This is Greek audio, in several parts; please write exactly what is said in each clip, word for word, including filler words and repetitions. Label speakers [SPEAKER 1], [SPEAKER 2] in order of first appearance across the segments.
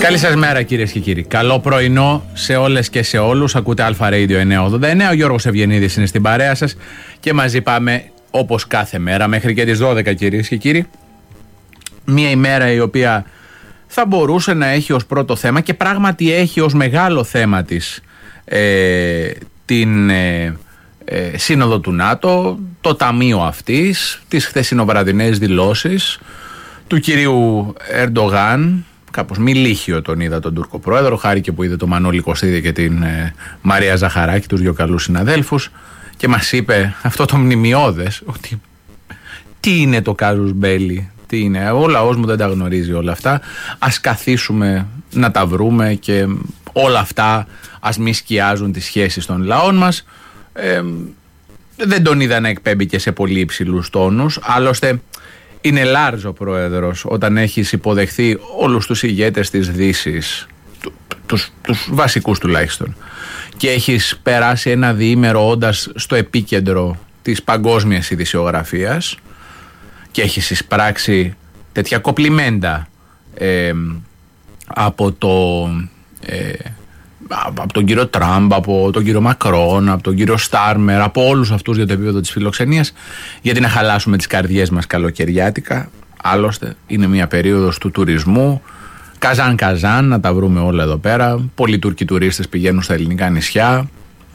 [SPEAKER 1] Καλή σας μέρα κυρίες και κύριοι. Καλό πρωινό σε όλες και σε όλους. Ακούτε Αλφα Radio εννιακόσια ογδόντα εννέα. Ο Γιώργος Ευγενίδης είναι στην παρέα σας και μαζί πάμε όπως κάθε μέρα μέχρι και τις δώδεκα κυρίες και κύριοι. Μία ημέρα η οποία θα μπορούσε να έχει ως πρώτο θέμα και πράγματι έχει ως μεγάλο θέμα της ε, την ε, ε, Σύνοδο του ΝΑΤΟ, το ταμείο αυτής, τις χθεσινοβραδινές δηλώσεις του κυρίου Ερντογάν. Κάπως μη λύχιο τον είδα τον Τούρκο πρόεδρο, χάρη και που είδε τον Μανώλη Κωστίδη και την ε, Μαρία Ζαχαράκη, τους δύο καλούς συναδέλφους, και μας είπε αυτό το μνημιώδες, ότι τι είναι το κάζους μπέλι, τι είναι, ο λαός μου δεν τα γνωρίζει όλα αυτά, ας καθίσουμε να τα βρούμε και όλα αυτά ας μη σκιάζουν τις σχέσεις των λαών μας. Ε, δεν τον είδα να εκπέμπει και σε πολύ υψηλούς τόνους, άλλωστε είναι λάρζ ο πρόεδρος όταν έχεις υποδεχθεί όλους τους ηγέτες της Δύσης, τους, τους βασικούς τουλάχιστον, και έχεις περάσει ένα διήμερο όντας στο επίκεντρο της παγκόσμιας ειδησιογραφίας και έχεις εισπράξει τέτοια κοπλιμέντα ε, από το... Ε, από τον κύριο Τραμπ, από τον κύριο Μακρόν, από τον κύριο Στάρμερ, από όλους αυτούς για το επίπεδο της φιλοξενίας, γιατί να χαλάσουμε τις καρδιές μας καλοκαιριάτικα. Άλλωστε είναι μια περίοδος του τουρισμού, καζάν καζάν, να τα βρούμε όλα εδώ πέρα. Πολλοί Τούρκοι τουρίστες πηγαίνουν στα ελληνικά νησιά.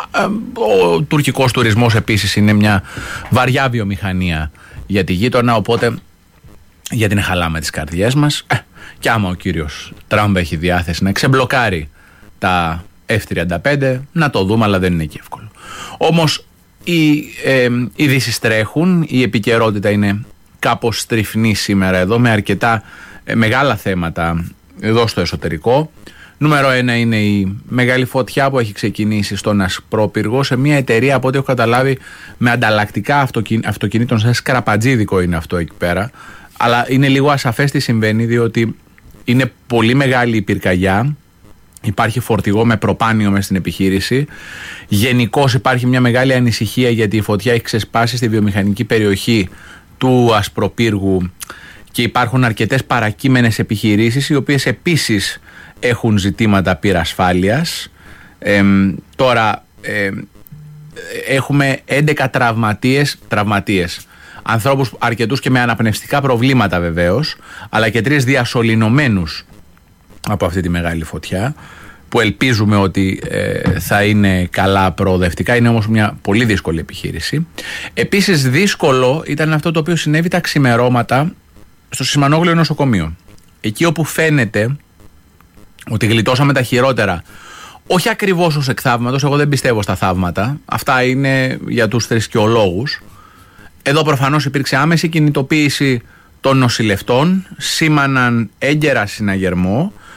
[SPEAKER 1] Ο τουρκικός τουρισμός επίσης είναι μια βαριά βιομηχανία για τη γείτονα, οπότε γιατί να χαλάμε τις καρδιές μας. Ε, και άμα ο κύριος Τραμπ έχει διάθεση να ξεμπλοκάρει τα εφ τριάντα πέντε, να το δούμε, αλλά δεν είναι και εύκολο. Όμως οι ε, ειδήσεις τρέχουν, η επικαιρότητα είναι κάπως στριφνή σήμερα εδώ, με αρκετά ε, μεγάλα θέματα εδώ στο εσωτερικό. Νούμερο ένα είναι η μεγάλη φωτιά που έχει ξεκινήσει στον Ασπρόπυργο, σε μια εταιρεία, από ό,τι έχω καταλάβει, με ανταλλακτικά αυτοκιν... αυτοκινήτων, σαν σκραπατζίδικο είναι αυτό εκεί πέρα, αλλά είναι λίγο ασαφές τι συμβαίνει, διότι είναι πολύ μεγάλη η πυρκαγιά. Υπάρχει φορτηγό με προπάνιο μες στην επιχείρηση. Γενικώς υπάρχει μια μεγάλη ανησυχία γιατί η φωτιά έχει ξεσπάσει στη βιομηχανική περιοχή του Ασπροπύργου και υπάρχουν αρκετές παρακείμενες επιχειρήσεις οι οποίες επίσης έχουν ζητήματα πυρασφάλειας. Ε, τώρα ε, έχουμε έντεκα τραυματίες, τραυματίες. Ανθρώπους αρκετούς και με αναπνευστικά προβλήματα βεβαίως, αλλά και τρεις διασωληνωμένους από αυτή τη μεγάλη φωτιά, που ελπίζουμε ότι ε, θα είναι καλά προοδευτικά. Είναι όμως μια πολύ δύσκολη επιχείρηση. Επίσης δύσκολο ήταν αυτό το οποίο συνέβη τα ξημερώματα στο Σισμανόγλιο νοσοκομείο, εκεί όπου φαίνεται ότι γλιτώσαμε τα χειρότερα, όχι ακριβώς ως εκ θαύματος, εγώ δεν πιστεύω στα θαύματα, αυτά είναι για τους θρησκεολόγους. Εδώ προφανώς υπήρξε άμεση κινητοποίηση των νοσηλευτών, σήμαναν έγκαιρα συναγερμό,